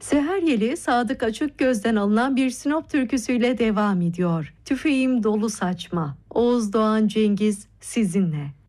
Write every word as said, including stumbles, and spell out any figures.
Seher Yeli, Sadık Açıkgöz'den alınan bir Sinop türküsüyle devam ediyor. Tüfeğim dolu saçma. Oğuz Doğan Cengiz sizinle.